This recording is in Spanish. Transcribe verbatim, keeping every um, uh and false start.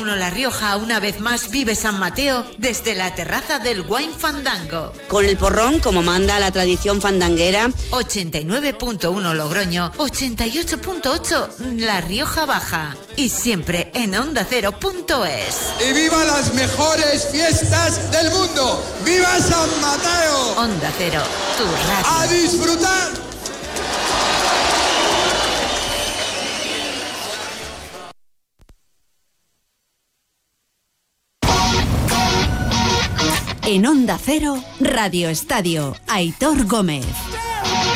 uno La Rioja una vez más vive San Mateo desde la terraza del Wine Fandango. Con el porrón como manda la tradición fandanguera. ochenta y nueve punto uno Logroño, ochenta y ocho punto ocho La Rioja Baja. Y siempre en onda cero punto es. ¡Y viva las mejores fiestas del mundo! ¡Viva San Mateo! Onda Cero, tu radio. ¡A disfrutar! En Onda Cero, Radio Estadio, Aitor Gómez.